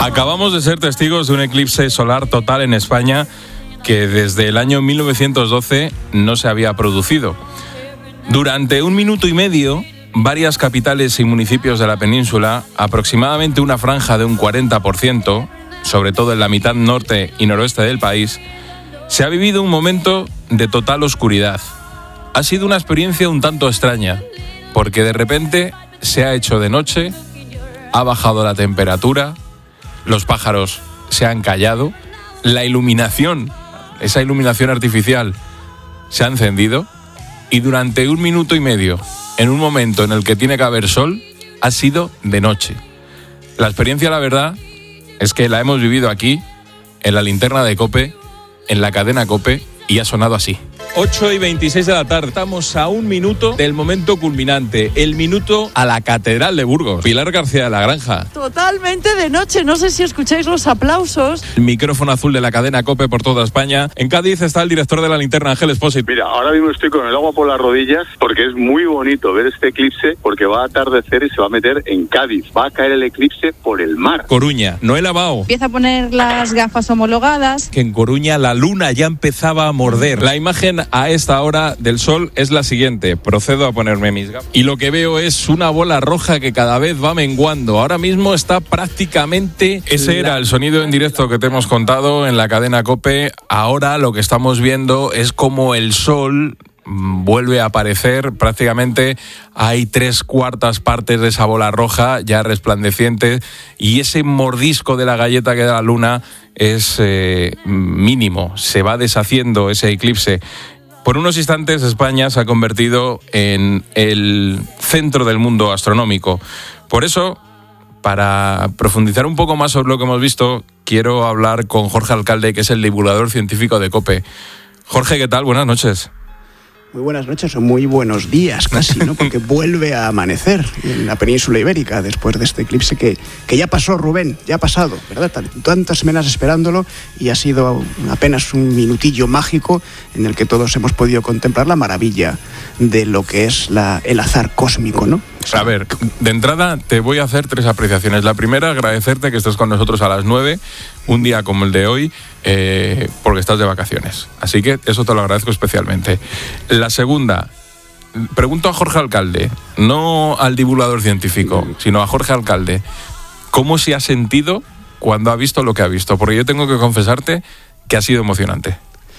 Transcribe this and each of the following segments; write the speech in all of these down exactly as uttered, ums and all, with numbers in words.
Acabamos de ser testigos de un eclipse solar total en España que desde el año mil novecientos doce no se había producido. Durante un minuto y medio, varias capitales y municipios de la península, aproximadamente una franja de un cuarenta por ciento, sobre todo en la mitad norte y noroeste del país, se ha vivido un momento de total oscuridad. Ha sido una experiencia un tanto extraña, porque de repente se ha hecho de noche, ha bajado la temperatura, los pájaros se han callado, la iluminación, esa iluminación artificial, se ha encendido y durante un minuto y medio, en un momento en el que tiene que haber sol, ha sido de noche. La experiencia, la verdad, es que la hemos vivido aquí, en la linterna de COPE, en la cadena COPE, y ha sonado así. ocho y veintiséis de la tarde, estamos a un minuto del momento culminante, el minuto a la Catedral de Burgos. Pilar García de la Granja. Totalmente de noche, no sé si escucháis los aplausos. El micrófono azul de la cadena COPE por toda España. En Cádiz está el director de la linterna, Ángel Espósito. Mira, ahora mismo estoy con el agua por las rodillas porque es muy bonito ver este eclipse porque va a atardecer y se va a meter en Cádiz. Va a caer el eclipse por el mar. Coruña, Noela Bao. Empieza a poner las gafas homologadas. Que en Coruña la luna ya empezaba a morder. La imagen a esta hora del sol es la siguiente. Procedo a ponerme mis gafas. Y lo que veo es una bola roja que cada vez va menguando. Ahora mismo está prácticamente... Ese era el sonido en directo que te hemos contado en la cadena COPE. Ahora lo que estamos viendo es como el sol vuelve a aparecer. Prácticamente hay tres cuartas partes de esa bola roja ya resplandeciente y ese mordisco de la galleta que da la luna es eh, mínimo. Se va deshaciendo ese eclipse. Por unos instantes España se ha convertido en el centro del mundo astronómico. Por eso, para profundizar un poco más sobre lo que hemos visto, quiero hablar con Jorge Alcalde, que es el divulgador científico de COPE. Jorge, ¿qué tal? Buenas noches. Muy buenas noches o muy buenos días casi, ¿no? Porque vuelve a amanecer en la península ibérica después de este eclipse que, que ya pasó, Rubén, ya ha pasado, ¿verdad? Tantas semanas esperándolo y ha sido apenas un minutillo mágico en el que todos hemos podido contemplar la maravilla de lo que es la, el azar cósmico, ¿no? A ver, de entrada te voy a hacer tres apreciaciones. La primera, agradecerte que estés con nosotros a las nueve, un día como el de hoy, eh, porque estás de vacaciones. Así que eso te lo agradezco especialmente. La segunda, pregunto a Jorge Alcalde, no al divulgador científico, sino a Jorge Alcalde, ¿cómo se ha sentido cuando ha visto lo que ha visto? Porque yo tengo que confesarte que ha sido emocionante.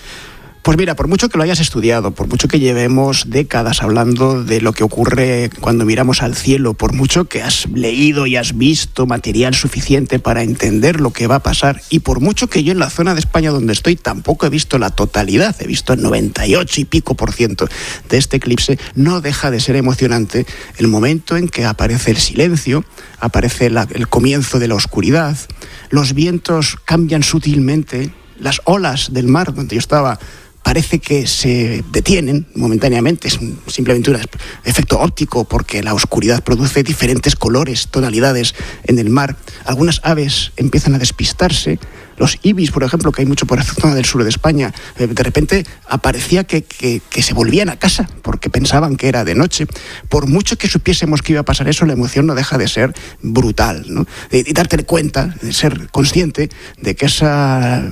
Pues mira, por mucho que lo hayas estudiado, por mucho que llevemos décadas hablando de lo que ocurre cuando miramos al cielo, por mucho que has leído y has visto material suficiente para entender lo que va a pasar, y por mucho que yo en la zona de España donde estoy tampoco he visto la totalidad, he visto el noventa y ocho y pico por ciento de este eclipse, no deja de ser emocionante el momento en que aparece el silencio, aparece la, el comienzo de la oscuridad, los vientos cambian sutilmente, las olas del mar donde yo estaba parece que se detienen momentáneamente, es un, simplemente un efecto óptico porque la oscuridad produce diferentes colores, tonalidades en el mar. Algunas aves empiezan a despistarse, los ibis, por ejemplo, que hay mucho por esta zona del sur de España, eh, de repente aparecía que, que, que se volvían a casa porque pensaban que era de noche. Por mucho que supiésemos que iba a pasar eso, la emoción no deja de ser brutal, ¿no? Y, y darte cuenta, de ser consciente de que esa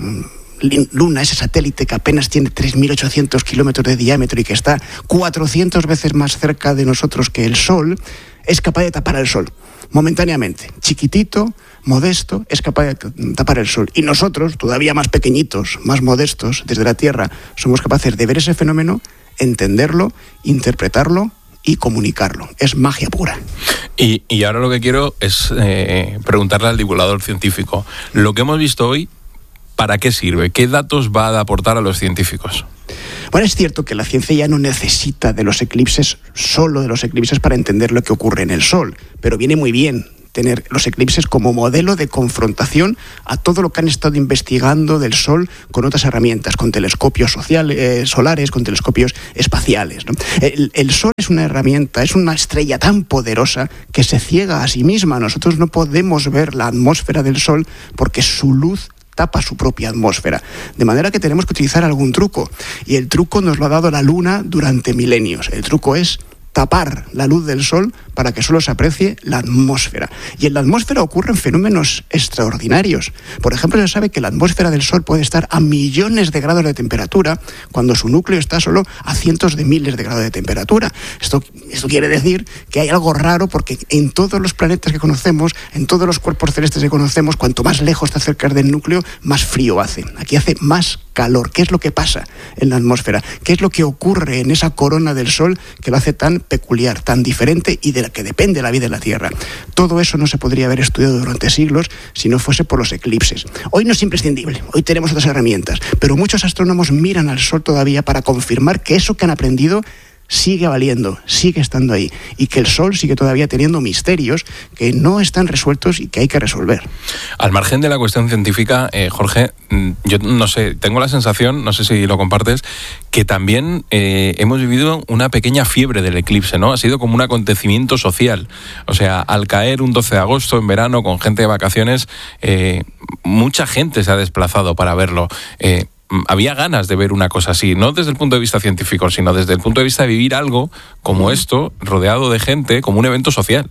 luna, ese satélite que apenas tiene tres mil ochocientos kilómetros de diámetro y que está cuatrocientas veces más cerca de nosotros que el Sol, es capaz de tapar el Sol, momentáneamente. Chiquitito, modesto, es capaz de tapar el Sol. Y nosotros, todavía más pequeñitos, más modestos, desde la Tierra, somos capaces de ver ese fenómeno, entenderlo, interpretarlo y comunicarlo. Es magia pura. Y, y ahora lo que quiero es eh, preguntarle al divulgador científico. Lo que hemos visto hoy, ¿para qué sirve? ¿Qué datos va a aportar a los científicos? Bueno, es cierto que la ciencia ya no necesita de los eclipses, solo de los eclipses, para entender lo que ocurre en el Sol, pero viene muy bien tener los eclipses como modelo de confrontación a todo lo que han estado investigando del Sol con otras herramientas, con telescopios sociales, eh, solares, con telescopios espaciales, ¿no? El, el Sol es una herramienta, es una estrella tan poderosa que se ciega a sí misma. Nosotros no podemos ver la atmósfera del Sol porque su luz tapa su propia atmósfera, de manera que tenemos que utilizar algún truco, y el truco nos lo ha dado la Luna durante milenios. El truco es tapar la luz del sol para que solo se aprecie la atmósfera. Y en la atmósfera ocurren fenómenos extraordinarios. Por ejemplo, se sabe que la atmósfera del sol puede estar a millones de grados de temperatura cuando su núcleo está solo a cientos de miles de grados de temperatura. Esto, esto quiere decir que hay algo raro, porque en todos los planetas que conocemos, en todos los cuerpos celestes que conocemos, cuanto más lejos te acercas del núcleo, más frío hace. Aquí hace más calor. ¿Qué es lo que pasa en la atmósfera? ¿Qué es lo que ocurre en esa corona del sol que lo hace tan peculiar, tan diferente y de la que depende la vida en la Tierra? Todo eso no se podría haber estudiado durante siglos si no fuese por los eclipses. Hoy no es imprescindible, hoy tenemos otras herramientas, pero muchos astrónomos miran al sol todavía para confirmar que eso que han aprendido sigue valiendo, sigue estando ahí, y que el sol sigue todavía teniendo misterios que no están resueltos y que hay que resolver. Al margen de la cuestión científica, eh, Jorge, yo no sé, tengo la sensación, no sé si lo compartes, que también eh, hemos vivido una pequeña fiebre del eclipse, ¿no? Ha sido como un acontecimiento social. O sea, al caer un doce de agosto en verano con gente de vacaciones, eh, mucha gente se ha desplazado para verlo. Eh, Había ganas de ver una cosa así, no desde el punto de vista científico, sino desde el punto de vista de vivir algo como esto, rodeado de gente, como un evento social.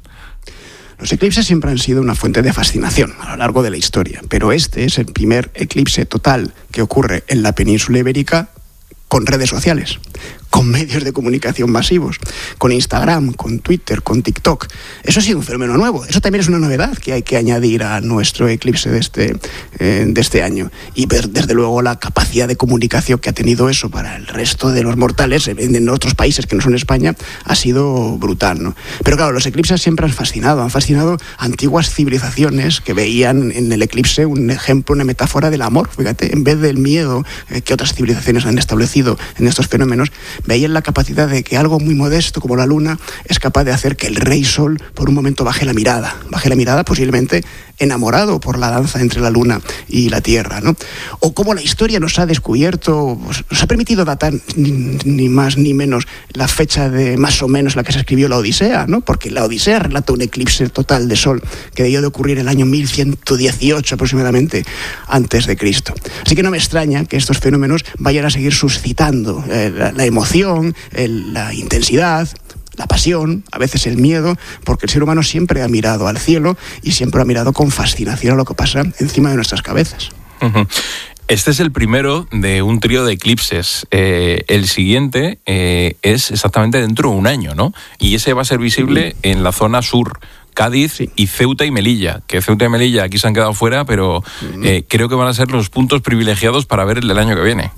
Los eclipses siempre han sido una fuente de fascinación a lo largo de la historia, pero este es el primer eclipse total que ocurre en la península ibérica con redes sociales, con medios de comunicación masivos, con Instagram, con Twitter, con TikTok. Eso ha sido un fenómeno nuevo. Eso también es una novedad que hay que añadir a nuestro eclipse de este, eh, de este año. Y ver, desde luego, la capacidad de comunicación que ha tenido eso para el resto de los mortales en otros países que no son España ha sido brutal, ¿no? Pero claro, los eclipses siempre han fascinado, han fascinado antiguas civilizaciones que veían en el eclipse un ejemplo, una metáfora del amor. Fíjate, en vez del miedo eh, que otras civilizaciones han establecido en estos fenómenos, veían la capacidad de que algo muy modesto como la luna es capaz de hacer que el rey sol por un momento baje la mirada, baje la mirada posiblemente enamorado por la danza entre la luna y la tierra, ¿no? O como la historia nos ha descubierto, nos ha permitido datar ni, ni más ni menos la fecha de más o menos la que se escribió la Odisea, ¿no? Porque la Odisea relata un eclipse total de sol que debió de ocurrir el año mil ciento dieciocho aproximadamente antes de Cristo. Así que no me extraña que estos fenómenos vayan a seguir suscitando eh, la, la emoción, el, la intensidad, la pasión, a veces el miedo, porque el ser humano siempre ha mirado al cielo y siempre ha mirado con fascinación a lo que pasa encima de nuestras cabezas. Uh-huh. Este es el primero de un trío de eclipses. Eh, el siguiente eh, es exactamente dentro de un año, ¿no? Y ese va a ser visible uh-huh. en la zona sur, Cádiz sí. y Ceuta y Melilla, que Ceuta y Melilla aquí se han quedado fuera, pero uh-huh. eh, creo que van a ser los puntos privilegiados para ver el del año que viene.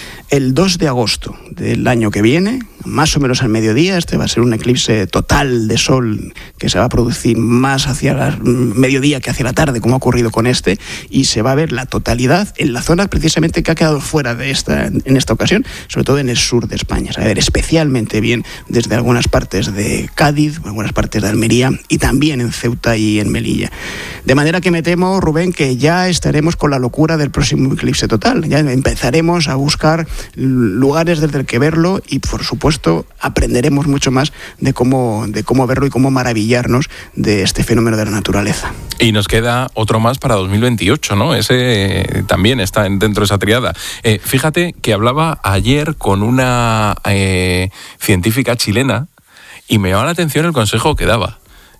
El dos de agosto del año que viene, más o menos al mediodía, este va a ser un eclipse total de sol que se va a producir más hacia el mediodía que hacia la tarde, como ha ocurrido con este, y se va a ver la totalidad en la zona precisamente que ha quedado fuera de esta, en esta ocasión, sobre todo en el sur de España. Se va a ver especialmente bien desde algunas partes de Cádiz, algunas partes de Almería y también en Ceuta y en Melilla. De manera que me temo, Rubén, que ya estaremos con la locura del próximo eclipse total. Ya empezaremos a buscar lugares desde el que verlo y, por supuesto, aprenderemos mucho más de cómo, de cómo verlo y cómo maravillarnos de este fenómeno de la naturaleza. Y nos queda otro más para dos mil veintiocho, ¿no? Ese eh, también está dentro de esa triada. Eh, fíjate que hablaba ayer con una eh, científica chilena y me llamaba la atención el consejo que daba.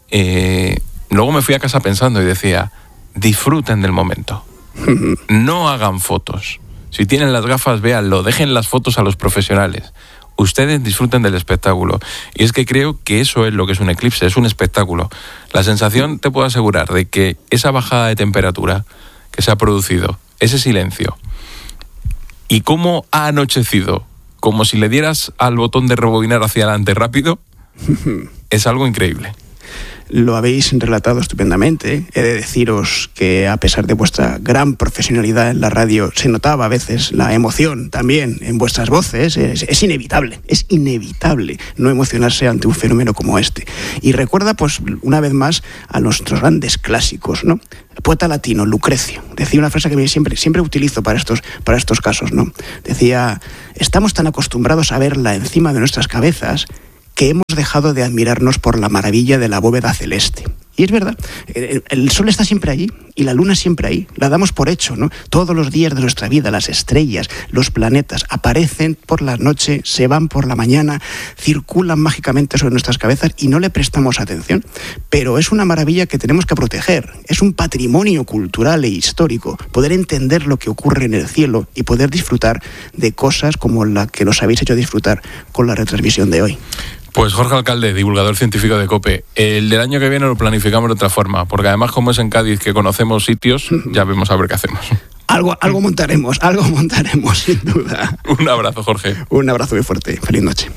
Eh, luego me fui a casa pensando y decía, disfruten del momento. No hagan fotos. Si tienen las gafas, véanlo, dejen las fotos a los profesionales. Ustedes disfruten del espectáculo. Y es que creo que eso es lo que es un eclipse, es un espectáculo. La sensación, te puedo asegurar, de que esa bajada de temperatura que se ha producido, ese silencio, y cómo ha anochecido, como si le dieras al botón de rebobinar hacia adelante rápido, es algo increíble. Lo habéis relatado estupendamente. He de deciros que a pesar de vuestra gran profesionalidad en la radio, se notaba a veces la emoción también en vuestras voces. Es, es inevitable, es inevitable no emocionarse ante un fenómeno como este. Y recuerda, pues, una vez más a nuestros grandes clásicos, ¿no? El poeta latino, Lucrecio, decía una frase que siempre, siempre utilizo para estos, para estos casos, ¿no? Decía, estamos tan acostumbrados a verla encima de nuestras cabezas que hemos dejado de admirarnos por la maravilla de la bóveda celeste. Y es verdad, el sol está siempre allí y la luna siempre ahí, la damos por hecho, ¿no? Todos los días de nuestra vida, las estrellas, los planetas aparecen por la noche, se van por la mañana, circulan mágicamente sobre nuestras cabezas y no le prestamos atención. Pero es una maravilla que tenemos que proteger, es un patrimonio cultural e histórico, poder entender lo que ocurre en el cielo y poder disfrutar de cosas como la que nos habéis hecho disfrutar con la retransmisión de hoy. Pues Jorge Alcalde, divulgador científico de COPE, el del año que viene lo planificamos de otra forma, porque además como es en Cádiz que conocemos sitios, ya vemos a ver qué hacemos. Algo, algo montaremos, algo montaremos, sin duda. Un abrazo, Jorge. Un abrazo muy fuerte. Feliz noche.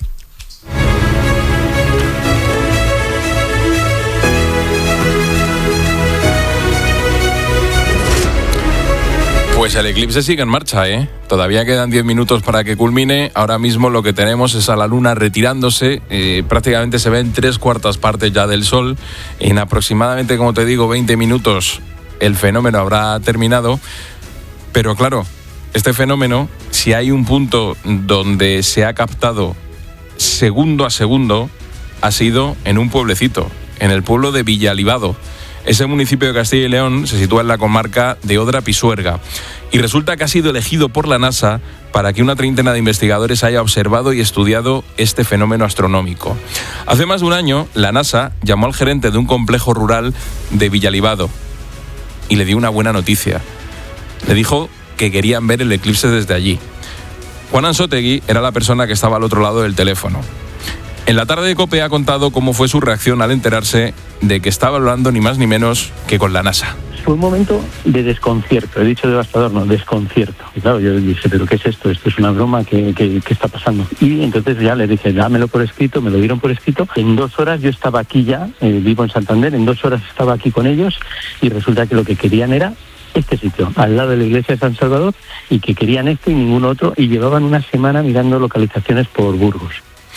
Pues el eclipse sigue en marcha, ¿eh? Todavía quedan diez minutos para que culmine. Ahora mismo lo que tenemos es a la luna retirándose. Eh, prácticamente se ven tres cuartas partes ya del sol. En aproximadamente, como te digo, veinte minutos el fenómeno habrá terminado. Pero claro, este fenómeno, si hay un punto donde se ha captado segundo a segundo, ha sido en un pueblecito, en el pueblo de Villalibado. Ese municipio de Castilla y León se sitúa en la comarca de Odra-Pisuerga y resulta que ha sido elegido por la NASA para que una treintena de investigadores haya observado y estudiado este fenómeno astronómico. Hace más de un año, la NASA llamó al gerente de un complejo rural de Villalibado y le dio una buena noticia. Le dijo que querían ver el eclipse desde allí. Juan Anzotegui era la persona que estaba al otro lado del teléfono. En la tarde de COPE ha contado cómo fue su reacción al enterarse de que estaba hablando ni más ni menos que con la NASA. Fue un momento de desconcierto, he dicho devastador, no, desconcierto. Y claro, yo dije, ¿pero qué es esto? ¿Esto es una broma? ¿Qué, qué, qué está pasando? Y entonces ya le dije, dámelo por escrito, me lo dieron por escrito. En dos horas yo estaba aquí ya, eh, vivo en Santander, en dos horas estaba aquí con ellos y resulta que lo que querían era este sitio, al lado de la iglesia de San Salvador, y que querían este y ningún otro, y llevaban una semana mirando localizaciones por Burgos.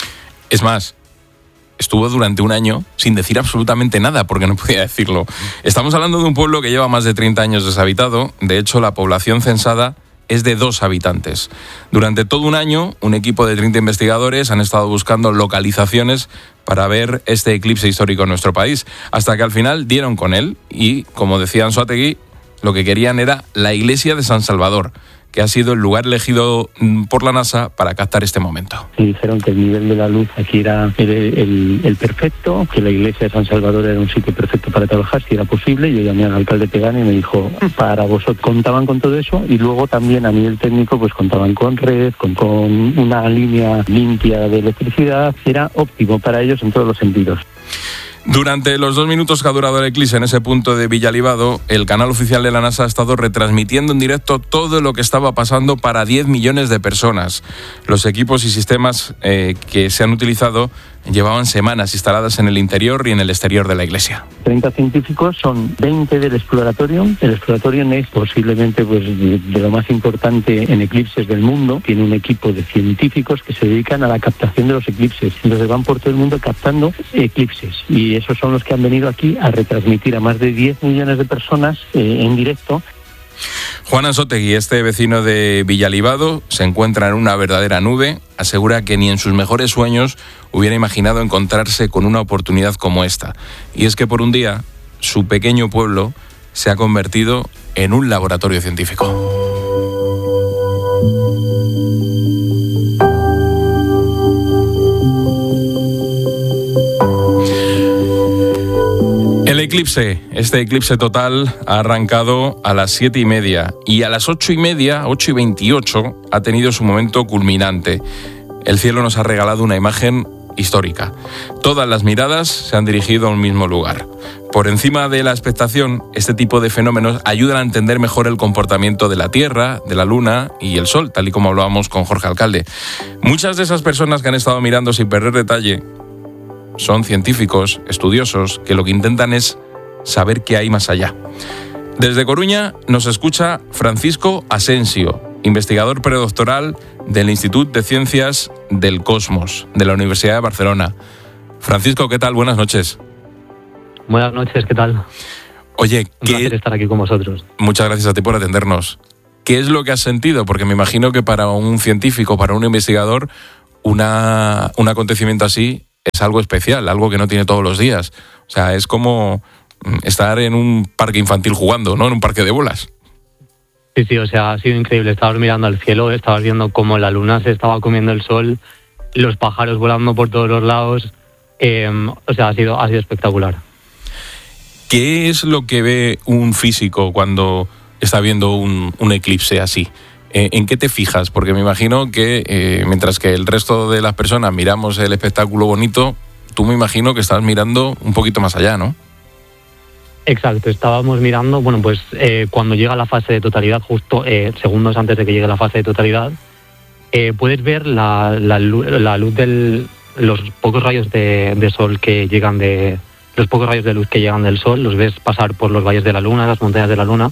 Es más, estuvo durante un año sin decir absolutamente nada, porque no podía decirlo. Estamos hablando de un pueblo que lleva más de treinta años deshabitado. De hecho, la población censada es de dos habitantes. Durante todo un año, un equipo de treinta investigadores han estado buscando localizaciones para ver este eclipse histórico en nuestro país, hasta que al final dieron con él y, como decía Anzotegui, lo que querían era la iglesia de San Salvador, que ha sido el lugar elegido por la NASA para captar este momento. Y dijeron que el nivel de la luz aquí era el, el, el perfecto, que la iglesia de San Salvador era un sitio perfecto para trabajar, si era posible. Yo llamé al alcalde Pegani y me dijo, para vosotros contaban con todo eso, y luego también a nivel técnico pues contaban con red, con, con una línea limpia de electricidad. Era óptimo para ellos en todos los sentidos. Durante los dos minutos que ha durado el eclipse en ese punto de Villalibado, el canal oficial de la NASA ha estado retransmitiendo en directo todo lo que estaba pasando para diez millones de personas. Los equipos y sistemas eh, que se han utilizado llevaban semanas instaladas en el interior y en el exterior de la iglesia. treinta científicos, son veinte del Exploratorium. El Exploratorium es posiblemente pues, de, de lo más importante en eclipses del mundo. Tiene un equipo de científicos que se dedican a la captación de los eclipses. Entonces van por todo el mundo captando eclipses. Y esos son los que han venido aquí a retransmitir a más de diez millones de personas eh, en directo. Juan Anzotegui, este vecino de Villalibado, se encuentra en una verdadera nube. Asegura que ni en sus mejores sueños hubiera imaginado encontrarse con una oportunidad como esta. Y es que por un día, su pequeño pueblo se ha convertido en un laboratorio científico. El eclipse, este eclipse total ha arrancado a las siete y media y a las ocho y media, ocho y veintiocho, ha tenido su momento culminante. El cielo nos ha regalado una imagen histórica. Todas las miradas se han dirigido a un mismo lugar. Por encima de la expectación, este tipo de fenómenos ayudan a entender mejor el comportamiento de la Tierra, de la Luna y el Sol, tal y como hablábamos con Jorge Alcalde. Muchas de esas personas que han estado mirando sin perder detalle son científicos, estudiosos, que lo que intentan es saber qué hay más allá. Desde Coruña nos escucha Francisco Asensio, investigador predoctoral del Instituto de Ciencias del Cosmos, de la Universidad de Barcelona. Francisco, ¿qué tal? Buenas noches. Buenas noches, ¿qué tal? Oye, Un ¿qué... placer estar aquí con vosotros. Muchas gracias a ti por atendernos. ¿Qué es lo que has sentido? Porque me imagino que para un científico, para un investigador, una, un acontecimiento así es algo especial, algo que no tiene todos los días. O sea, es como estar en un parque infantil jugando, ¿no? En un parque de bolas. Sí, sí, o sea, ha sido increíble. Estabas mirando al cielo, estabas viendo cómo la luna se estaba comiendo el sol, los pájaros volando por todos los lados. Eh, o sea, ha sido, ha sido espectacular. ¿Qué es lo que ve un físico cuando está viendo un, un eclipse así? Eh, ¿En qué te fijas? Porque me imagino que eh, mientras que el resto de las personas miramos el espectáculo bonito, tú me imagino que estás mirando un poquito más allá, ¿no? Exacto, estábamos mirando, bueno, pues eh, cuando llega la fase de totalidad, justo eh, segundos antes de que llegue la fase de totalidad, eh, puedes ver la, la, la luz del, los pocos rayos de, de sol que llegan de, los pocos rayos de luz que llegan del sol, los ves pasar por los valles de la luna, las montañas de la luna,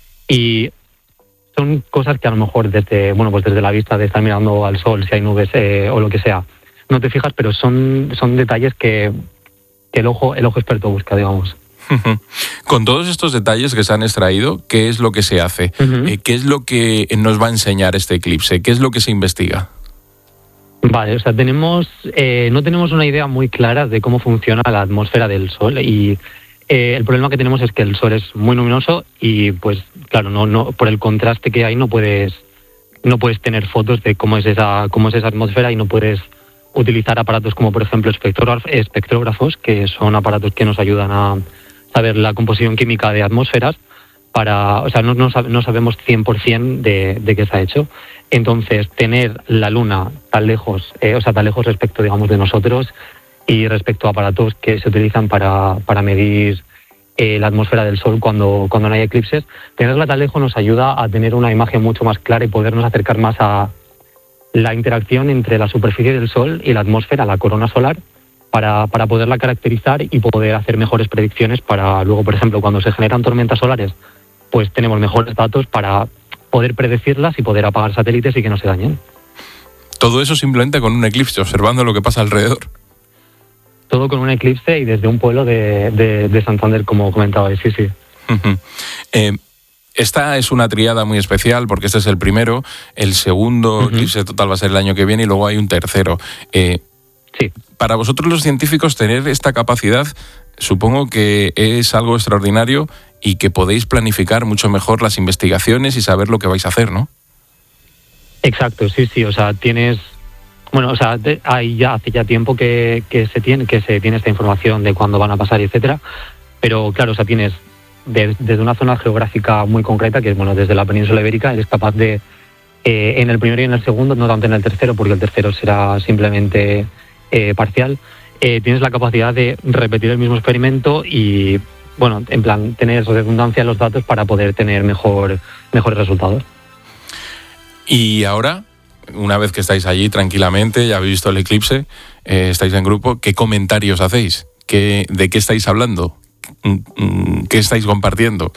y son cosas que a lo mejor desde, bueno, pues desde la vista de estar mirando al sol, si hay nubes eh, o lo que sea, no te fijas, pero son, son detalles que, que el ojo, el ojo experto busca, digamos. Con todos estos detalles que se han extraído, ¿qué es lo que se hace? Uh-huh. Eh, ¿Qué es lo que nos va a enseñar este eclipse? ¿Qué es lo que se investiga? Vale, o sea, tenemos eh, no tenemos una idea muy clara de cómo funciona la atmósfera del Sol y eh, el problema que tenemos es que el Sol es muy luminoso y, pues, claro, no, no por el contraste que hay no puedes no puedes tener fotos de cómo es esa cómo es esa atmósfera y no puedes utilizar aparatos como, por ejemplo, espectrógrafos, que son aparatos que nos ayudan a saber la composición química de atmósferas, para, o sea, no, no, no sabemos cien por ciento de, de qué se ha hecho. Entonces, tener la Luna tan lejos, eh, o sea, tan lejos respecto, digamos, de nosotros y respecto a aparatos que se utilizan para, para medir eh, la atmósfera del Sol cuando, cuando no hay eclipses, tenerla tan lejos nos ayuda a tener una imagen mucho más clara y podernos acercar más a la interacción entre la superficie del Sol y la atmósfera, la corona solar, para, para poderla caracterizar y poder hacer mejores predicciones para luego, por ejemplo, cuando se generan tormentas solares, pues tenemos mejores datos para poder predecirlas y poder apagar satélites y que no se dañen. Todo eso simplemente con un eclipse, observando lo que pasa alrededor. Todo con un eclipse y desde un pueblo de, de, de Santander, como comentaba, sí, sí. Uh-huh. eh, Esta es una triada muy especial porque este es el primero, el segundo uh-huh. eclipse total va a ser el año que viene y luego hay un tercero. Eh, sí. Para vosotros los científicos tener esta capacidad supongo que es algo extraordinario y que podéis planificar mucho mejor las investigaciones y saber lo que vais a hacer, ¿no? Exacto, sí, sí, o sea, tienes... Bueno, o sea, de, hay ya, hace ya tiempo que, que, se tiene, que se tiene esta información de cuándo van a pasar, etcétera, pero claro, o sea, tienes... De, desde una zona geográfica muy concreta, que es, bueno, desde la península ibérica, eres capaz de, eh, en el primero y en el segundo, no tanto en el tercero, porque el tercero será simplemente eh, parcial, eh, tienes la capacidad de repetir el mismo experimento y, bueno, en plan, tener redundancia en los datos para poder tener mejor, mejores resultados. Y ahora, una vez que estáis allí tranquilamente, ya habéis visto el eclipse, eh, estáis en grupo, ¿qué comentarios hacéis? ¿Qué, ¿De qué estáis hablando? ¿Qué estáis compartiendo?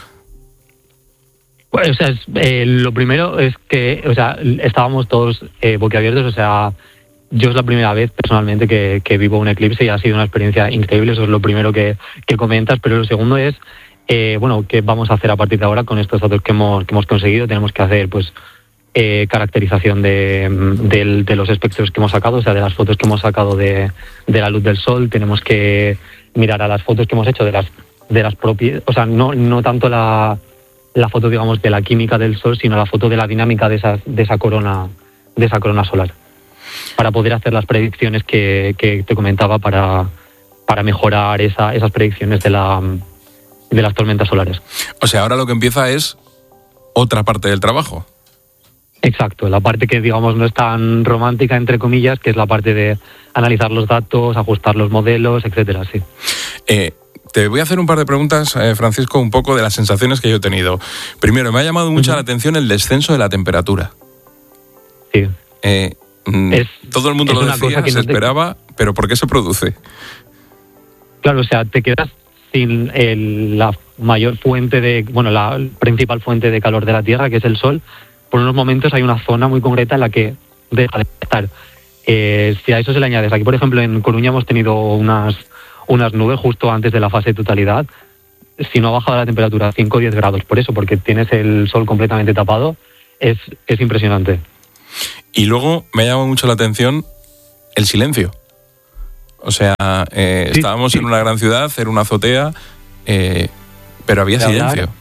Pues, o sea, es, eh, lo primero es que, o sea, estábamos todos eh, boquiabiertos, o sea, yo es la primera vez personalmente que, que vivo un eclipse y ha sido una experiencia increíble, eso es lo primero que, que comentas, pero lo segundo es, eh, bueno, ¿qué vamos a hacer a partir de ahora con estos datos que hemos, que hemos conseguido? Tenemos que hacer, pues, eh, caracterización de, de, de los espectros que hemos sacado, o sea, de las fotos que hemos sacado de, de la luz del sol, tenemos que mirar a las fotos que hemos hecho de las de las propias, o sea, no no tanto la, la foto, digamos, de la química del sol, sino la foto de la dinámica de esa de esa corona de esa corona solar, para poder hacer las predicciones que, que te comentaba para para mejorar esa, esas predicciones de la de las tormentas solares. O sea, ahora lo que empieza es otra parte del trabajo. Exacto, la parte que, digamos, no es tan romántica, entre comillas, que es la parte de analizar los datos, ajustar los modelos, etcétera, sí. Eh, te voy a hacer un par de preguntas, eh, Francisco, un poco de las sensaciones que yo he tenido. Primero, me ha llamado mucho uh-huh. la atención el descenso de la temperatura. Sí. Eh, es, todo el mundo lo decía, se no te... esperaba, pero ¿por qué se produce? Claro, o sea, te quedas sin el, la mayor fuente de, bueno, la principal fuente de calor de la Tierra, que es el Sol. Por unos momentos hay una zona muy concreta en la que deja de estar. Eh, si a eso se le añades, aquí por ejemplo en Coruña hemos tenido unas, unas nubes justo antes de la fase de totalidad, si no ha bajado la temperatura cinco o diez grados, por eso, porque tienes el sol completamente tapado, es, es impresionante. Y luego me llama mucho la atención el silencio. O sea, eh, Sí, estábamos sí. en una gran ciudad, en una azotea, eh, pero había De hablar. silencio.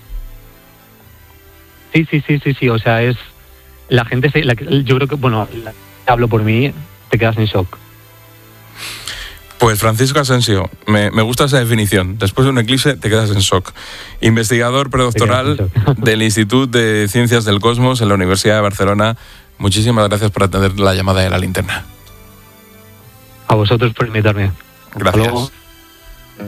Sí, sí, sí, sí, sí. O sea, es la gente, se, la, yo creo que, bueno, la, hablo por mí, te quedas en shock. Pues Francisco Asensio, me, me gusta esa definición. Después de un eclipse te quedas en shock. Investigador predoctoral Te quedas en shock. del Instituto de Ciencias del Cosmos en la Universidad de Barcelona. Muchísimas gracias por atender la llamada de La Linterna. A vosotros por invitarme. Hasta Gracias. luego.